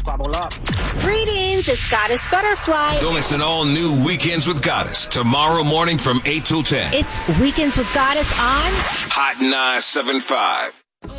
Squabble up. Greetings, it's Goddess Butterfly. Don't miss an all-new Weekends with Goddess tomorrow morning from 8 till 10. It's Weekends with Goddess on Hot 975.